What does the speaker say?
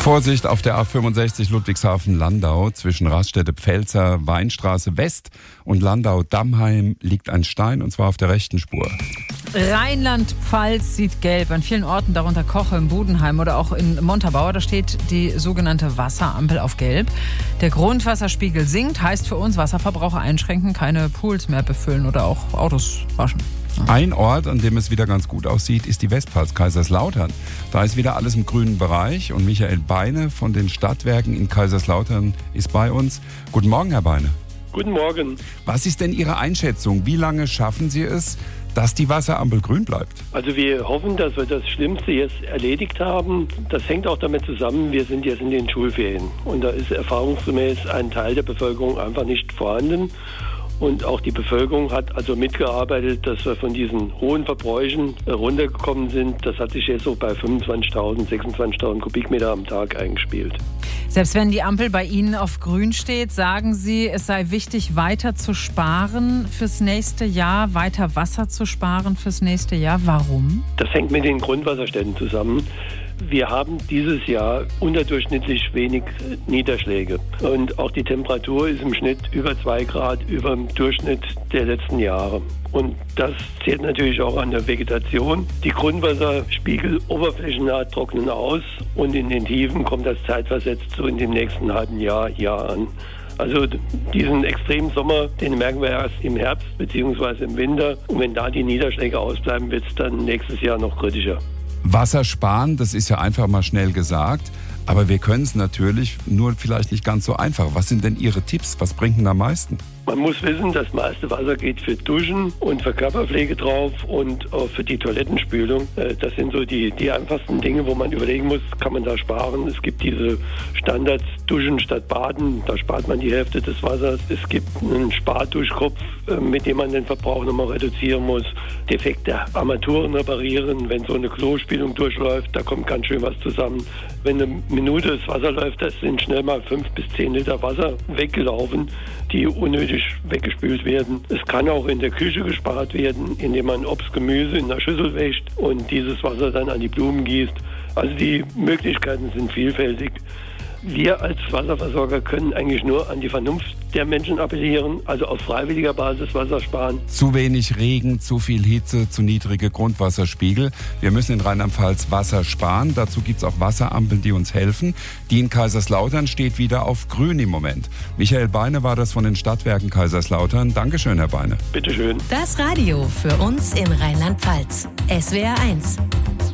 Vorsicht auf der A65 Ludwigshafen-Landau. Zwischen Raststätte-Pfälzer, Weinstraße West und Landau-Dammheim liegt ein Stein, und zwar auf der rechten Spur. Rheinland-Pfalz sieht gelb. An vielen Orten, darunter Koche im Budenheim oder auch in Montabaur, da steht die sogenannte Wasserampel auf gelb. Der Grundwasserspiegel sinkt, heißt für uns Wasserverbrauch einschränken, keine Pools mehr befüllen oder auch Autos waschen. Ein Ort, an dem es wieder ganz gut aussieht, ist die Westpfalz, Kaiserslautern. Da ist wieder alles im grünen Bereich und Michael Beine von den Stadtwerken in Kaiserslautern ist bei uns. Guten Morgen, Herr Beine. Guten Morgen. Was ist denn Ihre Einschätzung? Wie lange schaffen Sie es, dass die Wasserampel grün bleibt? Also wir hoffen, dass wir das Schlimmste jetzt erledigt haben. Das hängt auch damit zusammen, wir sind jetzt in den Schulferien. Und da ist erfahrungsgemäß ein Teil der Bevölkerung einfach nicht vorhanden. Und auch die Bevölkerung hat also mitgearbeitet, dass wir von diesen hohen Verbräuchen runtergekommen sind. Das hat sich jetzt so bei 25.000, 26.000 Kubikmeter am Tag eingespielt. Selbst wenn die Ampel bei Ihnen auf grün steht, sagen Sie, es sei wichtig, weiter zu sparen fürs nächste Jahr, weiter Wasser zu sparen fürs nächste Jahr. Warum? Das hängt mit den Grundwasserständen zusammen. Wir haben dieses Jahr unterdurchschnittlich wenig Niederschläge. Und auch die Temperatur ist im Schnitt über 2 Grad über dem Durchschnitt der letzten Jahre. Und das zählt natürlich auch an der Vegetation. Die Grundwasserspiegel oberflächennah trocknen aus und in den Tiefen kommt das zeitversetzt so in dem nächsten halben Jahr an. Also diesen extremen Sommer, den merken wir erst im Herbst bzw. im Winter. Und wenn da die Niederschläge ausbleiben, wird es dann nächstes Jahr noch kritischer. Wasser sparen, das ist ja einfach mal schnell gesagt, aber wir können es natürlich nur vielleicht nicht ganz so einfach. Was sind denn Ihre Tipps? Was bringt denn am meisten? Man muss wissen, das meiste Wasser geht für Duschen und für Körperpflege drauf und auch für die Toilettenspülung. Das sind so die einfachsten Dinge, wo man überlegen muss, kann man da sparen. Es gibt diese Standards, Duschen statt Baden, da spart man die Hälfte des Wassers. Es gibt einen Sparduschkopf, mit dem man den Verbrauch nochmal reduzieren muss. Defekte Armaturen reparieren, wenn so eine Klospülung durchläuft, da kommt ganz schön was zusammen. Wenn eine Minute das Wasser läuft, das sind schnell mal 5 bis 10 Liter Wasser weggelaufen, die unnötig weggespült werden. Es kann auch in der Küche gespart werden, indem man Obst, Gemüse in der Schüssel wäscht und dieses Wasser dann an die Blumen gießt. Also die Möglichkeiten sind vielfältig. Wir als Wasserversorger können eigentlich nur an die Vernunft der Menschen appellieren, also auf freiwilliger Basis Wasser sparen. Zu wenig Regen, zu viel Hitze, zu niedrige Grundwasserspiegel. Wir müssen in Rheinland-Pfalz Wasser sparen. Dazu gibt es auch Wasserampeln, die uns helfen. Die in Kaiserslautern steht wieder auf grün im Moment. Michael Beine war das von den Stadtwerken Kaiserslautern. Dankeschön, Herr Beine. Bitteschön. Das Radio für uns in Rheinland-Pfalz. SWR 1.